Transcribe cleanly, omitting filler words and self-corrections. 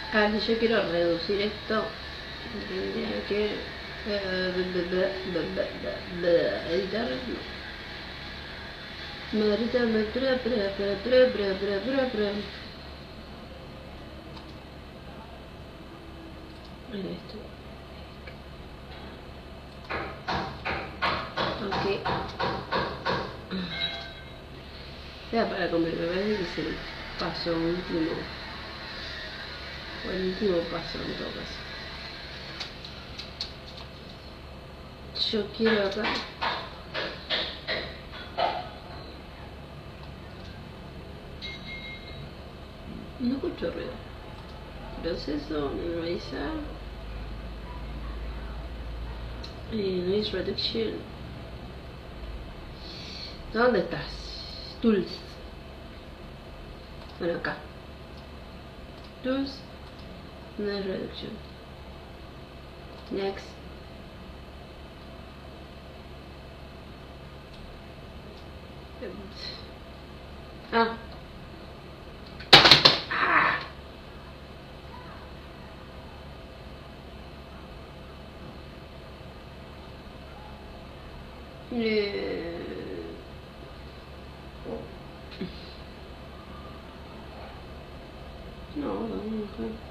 Ah, si yo quiero reducir esto, tendría que editar. Esto. Ok. Ya para comer, me parece que es el paso último. O el último paso en todo caso. Yo quiero acá. No escucho ruido. Proceso, memorizar. Noise reduction. ¿Dónde estás? Tools. Bueno, acá. Tools. Noise reduction. Next. Ah. No, no, no.